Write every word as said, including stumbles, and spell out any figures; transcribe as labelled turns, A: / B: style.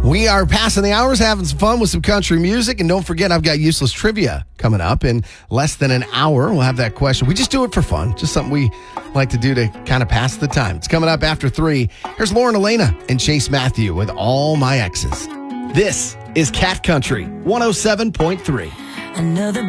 A: We are passing the hours, having some fun with some country music. And don't forget, I've got useless trivia coming up in less than an hour. We'll have that question. We just do it for fun. Just something we like to do to kind of pass the time. It's coming up after three. Here's Lauren Elena and Chase Matthew with All My Exes. This is Cat Country one oh seven point three.
B: Another